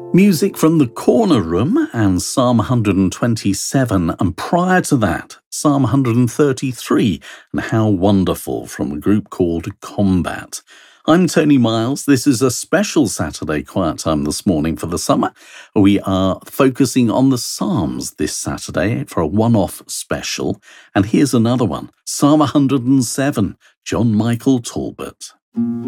Music from the Corner Room and Psalm 127, and prior to that, Psalm 133, and How Wonderful from a group called Combat. I'm Tony Miles. This is a special Saturday Quiet Time this morning for the summer. We are focusing on the Psalms this Saturday for a one-off special, and here's another one, Psalm 107, John Michael Talbot.